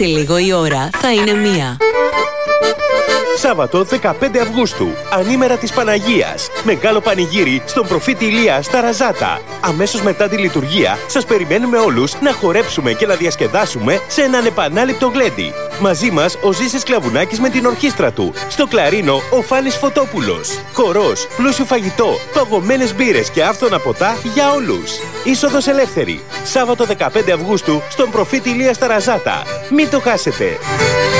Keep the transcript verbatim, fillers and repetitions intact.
Σε λίγο η ώρα θα είναι μία. Σάββατο δεκαπέντε Αυγούστου, ανήμερα της Παναγίας. Μεγάλο πανηγύρι στον προφήτη Ηλία στα Ραζάτα. Αμέσως μετά τη λειτουργία, σας περιμένουμε όλους να χορέψουμε και να διασκεδάσουμε σε έναν επανάληπτο γλέντι. Μαζί μας ο Ζήσης Κλαβουνάκης με την ορχήστρα του. Στο κλαρίνο ο Φάνης Φωτόπουλος. Χορός, πλούσιο φαγητό, παγωμένες μπύρες και άφθονα ποτά για όλους. Είσοδος ελεύθερη. Σάββατο δεκαπέντε Αυγούστου στον προφήτη Ηλία στα Ραζάτα. Μην το χάσετε.